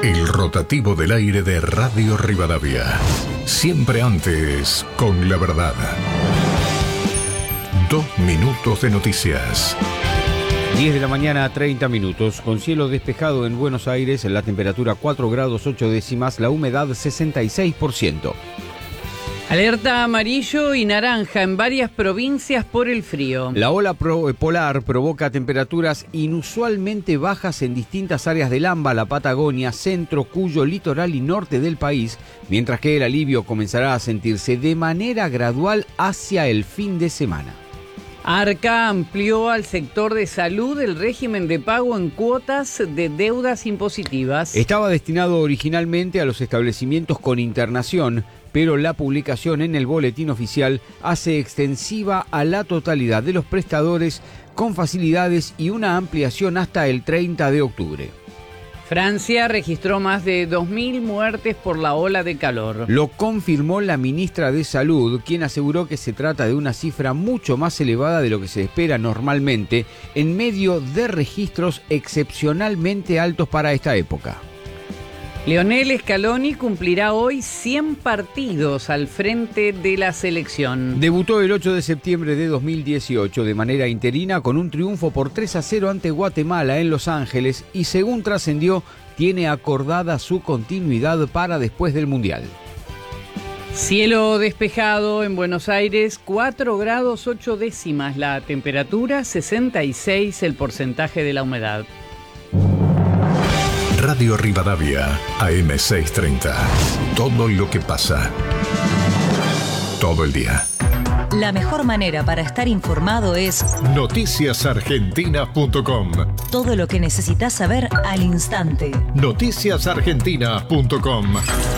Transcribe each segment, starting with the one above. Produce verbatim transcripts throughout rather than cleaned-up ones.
El rotativo del aire de Radio Rivadavia. Siempre antes, con la verdad. Dos minutos de noticias. diez de la mañana, treinta minutos. Con cielo despejado en Buenos Aires, la temperatura cuatro grados ocho décimas, la humedad sesenta y seis por ciento. Alerta amarillo y naranja en varias provincias por el frío. La ola pro- polar provoca temperaturas inusualmente bajas en distintas áreas del AMBA, la Patagonia, centro, Cuyo, litoral y norte del país, mientras que el alivio comenzará a sentirse de manera gradual hacia el fin de semana. Arca amplió al sector de salud el régimen de pago en cuotas de deudas impositivas. Estaba destinado originalmente a los establecimientos con internación, pero la publicación en el boletín oficial hace extensiva a la totalidad de los prestadores con facilidades y una ampliación hasta el treinta de octubre. Francia registró más de dos mil muertes por la ola de calor. Lo confirmó la ministra de Salud, quien aseguró que se trata de una cifra mucho más elevada de lo que se espera normalmente en medio de registros excepcionalmente altos para esta época. Lionel Scaloni cumplirá hoy cien partidos al frente de la selección. Debutó el ocho de septiembre de dos mil dieciocho de manera interina con un triunfo por tres a cero ante Guatemala en Los Ángeles y, según trascendió, tiene acordada su continuidad para después del Mundial. Cielo despejado en Buenos Aires, cuatro grados ocho décimas la temperatura, sesenta y seis el porcentaje de la humedad. Radio Rivadavia, A M seiscientos treinta. Todo lo que pasa. Todo el día. La mejor manera para estar informado es noticias argentinas punto com. Todo lo que necesitas saber al instante. noticias argentinas punto com.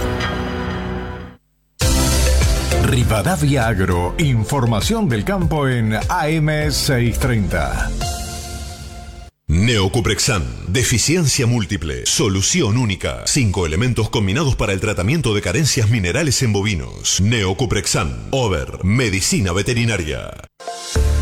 Rivadavia Agro. Información del campo en A M seiscientos treinta. Neocuprexan, deficiencia múltiple, solución única. Cinco elementos combinados para el tratamiento de carencias minerales en bovinos. Neocuprexan, Over, medicina veterinaria.